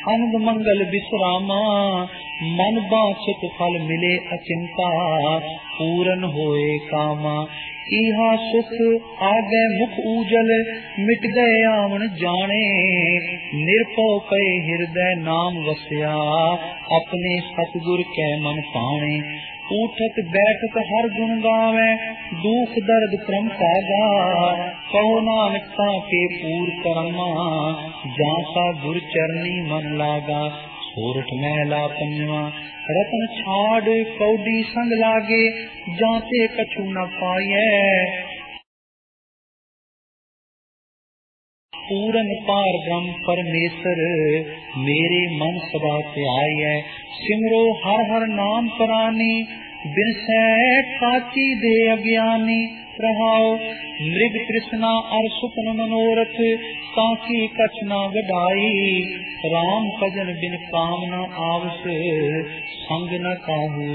आनंद मंगल विश्रामा, मन बांछित फल मिले अचिंता, पूरन होए कामा। इहा सुख आगे मुख úਜਲ, मिट गए आवन जाने, निरपौ पए हृदय नाम वस्या, अपने सतगुर कै मन पाणे। उठत बैठत हर गुण गावे, दुख दर्द क्रम सागा, कहो नानक ताके पूर कर्मा, जासा गुर चरनी मन लागा। सोरठ महला पंजवा। रतन छाड़ कौडी संग लागे, जाते कछु न पाइए, पूरन पार ब्रह्म परमेश्वर, मेरे मन सदा ध्याय। सिमरो हर हर नाम परानी, बिनसै काची दे अज्ञानी। रहाओ मृग तृष्णा अर सुपन मनोरथ, ताकि कछ न गढ़ाई। राम भजन बिन काम न आवस, संग न काहू